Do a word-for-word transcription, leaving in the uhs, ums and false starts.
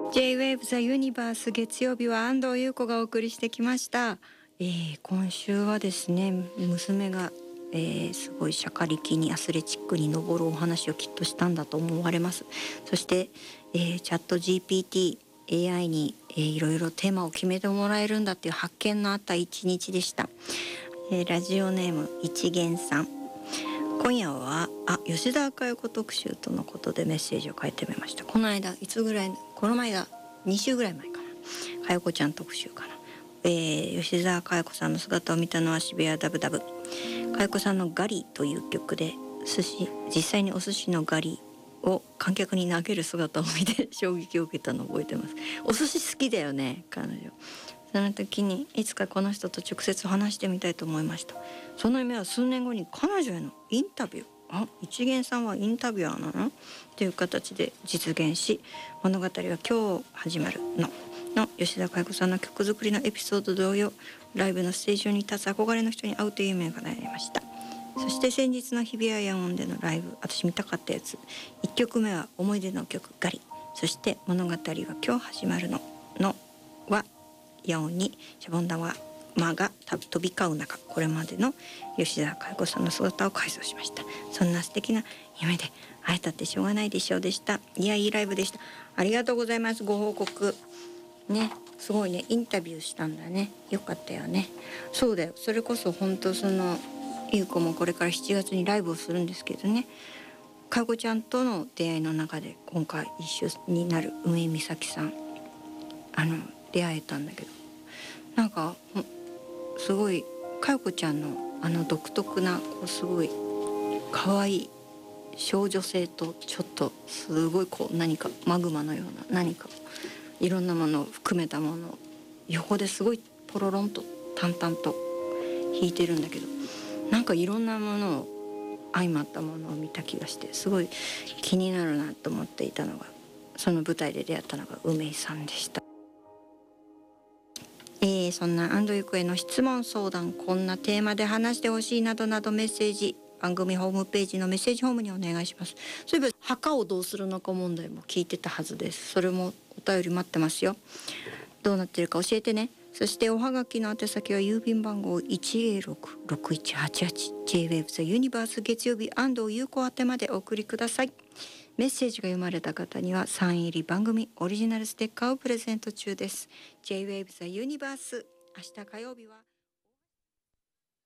J-ウェーブ ザユニバース、月曜日は安藤優子がお送りしてきました。えー、今週はですね、娘が、えー、すごいシャカリキにアスレチックに登るお話をきっとしたんだと思われます。そして、えー、チャット ジーピーティー、エーアイ に、えー、いろいろテーマを決めてもらえるんだっていう発見のあった一日でした。えー、ラジオネーム一元さん、今夜はあ吉田佳代子特集とのことでメッセージを書いてみました。この間いつぐらいこの前だに週ぐらい前かな、佳代子ちゃん特集かな、えー、吉田佳代子さんの姿を見たのは渋谷ダブダブ。佳代子さんのガリという曲で寿司実際にお寿司のガリを観客に投げる姿を見て衝撃を受けたのを覚えてます。お寿司好きだよね彼女。その時にいつかこの人と直接話してみたいと思いました。その夢は数年後に彼女へのインタビュー、あ、一元さんはインタビュアーなのという形で実現し、物語は今日始まるのの吉田佳代子さんの曲作りのエピソード同様、ライブのステージ上に立つ憧れの人に会うという夢が叶いました。そして先日の日比谷野音でのライブ、私見たかったやつ、いっきょくめは思い出の曲ガリ、そして物語は今日始まるののは野音にシャボン玉が飛び交う中、これまでの吉田佳代子さんの姿を改造しました。そんな素敵な夢で会えたってしょうがないでしょうでした。いや、いいライブでした。ありがとうございます。ご報告ね、すごいね、インタビューしたんだね。よかったよね。そうだよ、それこそ本当そのゆう子もこれからしちがつにライブをするんですけどね、佳代子ちゃんとの出会いの中で今回一緒になる梅井美咲さん、あの出会えたんだけど、なんかすごい佳代子ちゃんのあの独特なこうすごい可愛い少女性とちょっとすごいこう何かマグマのような何かいろんなものを含めたものを横ですごいポロロンと淡々と弾いてるんだけど、なんかいろんなものを相まったものを見た気がしてすごい気になるなと思っていたのが、その舞台で出会ったのが梅井さんでした。えー、そんな安藤優子への質問相談、こんなテーマで話してほしいなどなどメッセージ、番組ホームページのメッセージホームにお願いします。そういえば墓をどうするのか問題も聞いてたはずです。それもお便り待ってますよ。どうなってるか教えてね。そしておはがきの宛先は郵便番号 いちゼロろくろくいちはちはち ジェイウェーブ ザユニバース月曜日安藤優子宛てまでお送りください。メッセージが読まれた方にはサイン入り番組オリジナルステッカーをプレゼント中です。 ジェイウェーブ ザユニバース、明日火曜日は